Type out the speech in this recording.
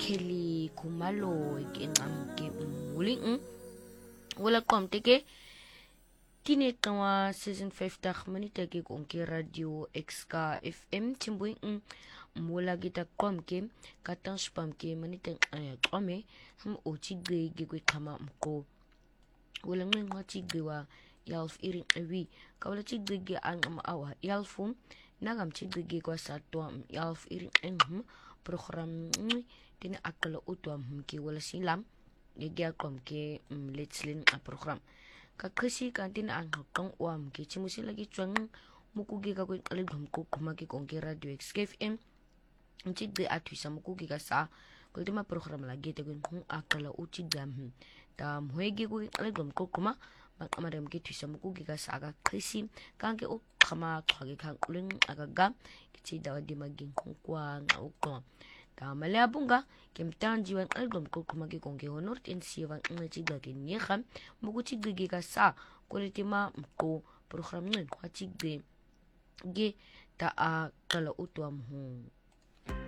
Kelly Kumalo ke ngam ke muling wala komte ke kini kawa season 5 tak minute ke kung ke radio XK FM timbuing mula kita kom ke katang spam ke minute kome o chigge ge kama mko wala ngwa chigge wa yalf iring ewi kawala chigge ge ang awa yalfum nagam chigge ge kwa satwa yalf iring program tini akala utwam ke wala silam ge kom ke let's learn a program kakasi kantin ang kang uam ke chimusi lagi chuang mukugi ka ko aligam ko kumaki kong ke radio XKFM chigge atwisa mukugi ka sa kultima program lagi te kung akala uchigam tam huegi ko aligam ko kuma bang amadam ke twisa mukugi ka sa aga kasi kang ke kama twagi kang uling agaga kichi dawa di maging kung kwa nga ukko malabunga kemtan jiwan album ko kumagi kong ke honor tin siwang chiga kin yekam mugu chigge ka sa kulitima ko program ngun chigge ge ta a kala utwam